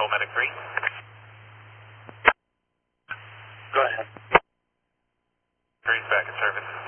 Control Medic 3. Go ahead. 3's back in service.